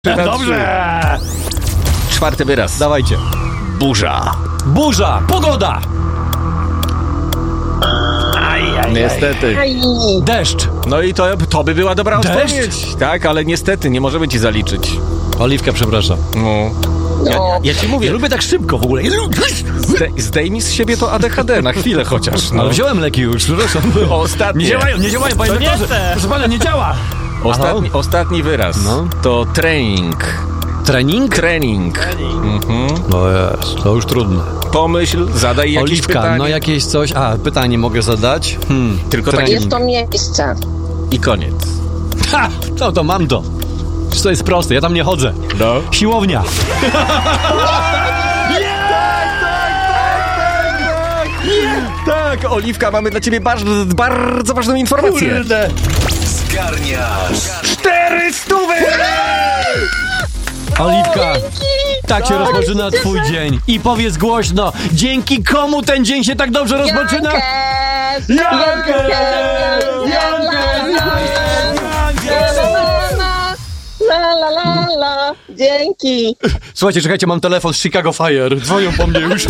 Dobrze! Czwarty wyraz. Dawajcie. Burza. Burza! Pogoda! Niestety. Deszcz! No i to by była dobra Deszcz? odpowiedź. Tak, ale niestety nie możemy ci zaliczyć. Oliwka, przepraszam. No. Ja ci mówię, Ja lubię tak szybko w ogóle. zdejmij z siebie to ADHD na chwilę chociaż. No. Ale wziąłem leki już, przepraszam. Ostatnie. Nie działają, panie doktorze. Proszę pana, nie działa. Ostatni wyraz. No. To trening. Trening? Trening. Mhm. No jest, to już trudne. Pomyśl, zadaj jakieś Oliwka, pytanie. no jakieś coś... pytanie mogę zadać? Tylko trening. Jest to miejsce. I koniec. Ha! To mam to. To jest proste, ja tam nie chodzę. No. Siłownia. Tak, Oliwka, mamy dla ciebie bardzo ważną informację. Kurde. Zgarniasz 400! Oliwka, tak się rozpoczyna twój dzień. I powiedz głośno, dzięki komu ten dzień się tak dobrze rozpoczyna? La. Dzięki. Słuchajcie, czekajcie, mam telefon z Chicago Fire. Dzwonią po mnie już.